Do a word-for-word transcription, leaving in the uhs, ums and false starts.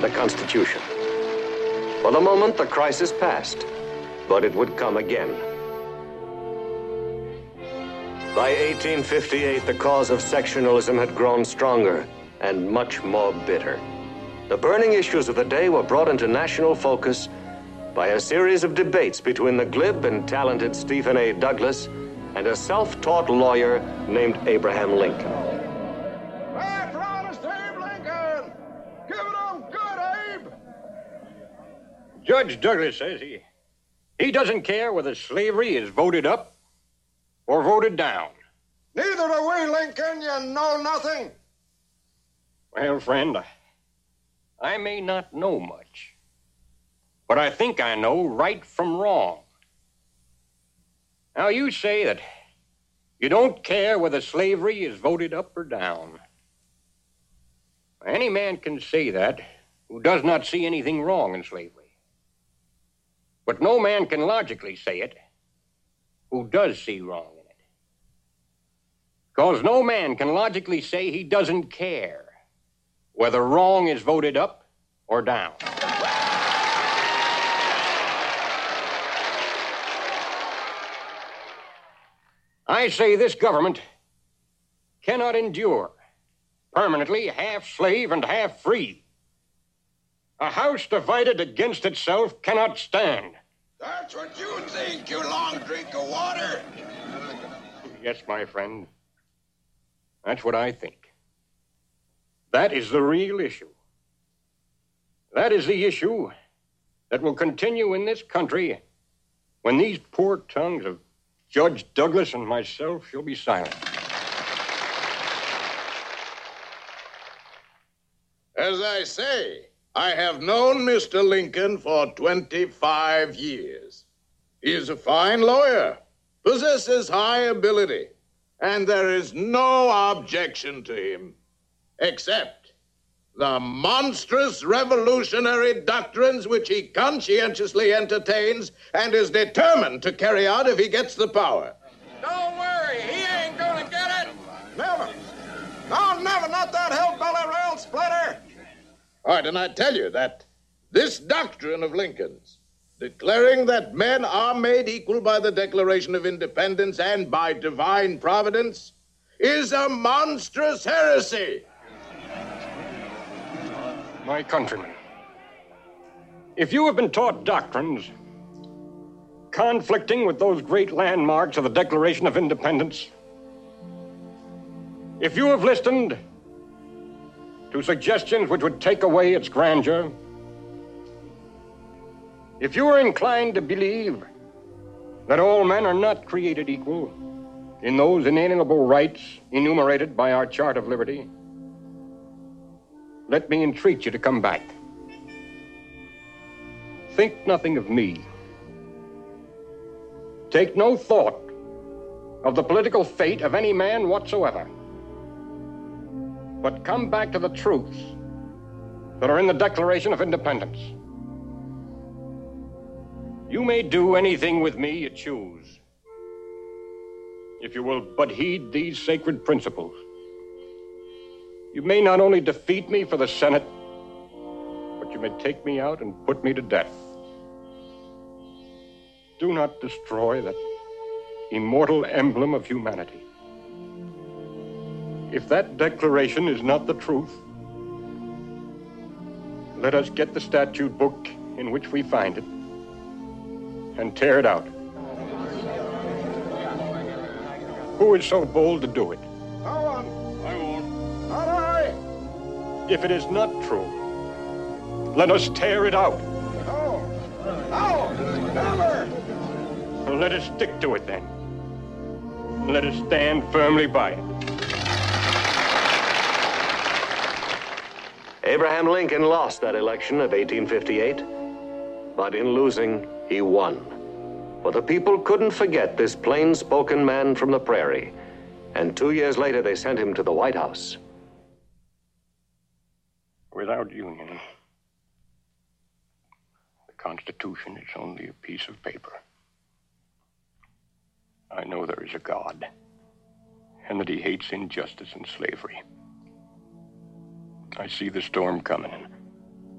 the Constitution. For the moment, the crisis passed, but it would come again. By eighteen fifty-eight, the cause of sectionalism had grown stronger and much more bitter. The burning issues of the day were brought into national focus by a series of debates between the glib and talented Stephen A. Douglas and a self-taught lawyer named Abraham Lincoln. Hey, for honest Abe Lincoln! Give it up good, Abe! Judge Douglas says he, he doesn't care whether slavery is voted up or voted down. Neither do we, Lincoln. You know nothing. Well, friend, I, I may not know much, but I think I know right from wrong. Now, you say that you don't care whether slavery is voted up or down. Any man can say that who does not see anything wrong in slavery. But no man can logically say it who does see wrong in it. Because no man can logically say he doesn't care whether wrong is voted up or down. I say this government cannot endure permanently half slave and half free. A house divided against itself cannot stand. That's what you think, you long drink of water. Yes, my friend. That's what I think. That is the real issue. That is the issue that will continue in this country when these poor tongues of Judge Douglas and myself shall be silent. As I say, I have known Mister Lincoln for twenty-five years. He is a fine lawyer, possesses high ability, and there is no objection to him, except the monstrous revolutionary doctrines which he conscientiously entertains and is determined to carry out if he gets the power. Don't worry, he ain't gonna get it. Never. No, never, not that hillbilly rail splitter. All right, and I tell you that this doctrine of Lincoln's, declaring that men are made equal by the Declaration of Independence and by divine providence, is a monstrous heresy. My countrymen, if you have been taught doctrines conflicting with those great landmarks of the Declaration of Independence, if you have listened to suggestions which would take away its grandeur, if you are inclined to believe that all men are not created equal in those inalienable rights enumerated by our Chart of Liberty, let me entreat you to come back. Think nothing of me. Take no thought of the political fate of any man whatsoever. But come back to the truths that are in the Declaration of Independence. You may do anything with me you choose, if you will but heed these sacred principles. You may not only defeat me for the Senate, but you may take me out and put me to death. Do not destroy that immortal emblem of humanity. If that declaration is not the truth, let us get the statute book in which we find it and tear it out. Who is so bold to do it? No one. I won't. Not I. If it is not true, let us tear it out. No. No. Never. Let us stick to it then. Let us stand firmly by it. Abraham Lincoln lost that election of eighteen fifty-eight, but in losing, he won. For the people couldn't forget this plain-spoken man from the prairie, and two years later they sent him to the White House. Without union, the Constitution is only a piece of paper. I know there is a God, and that he hates injustice and slavery. I see the storm coming, and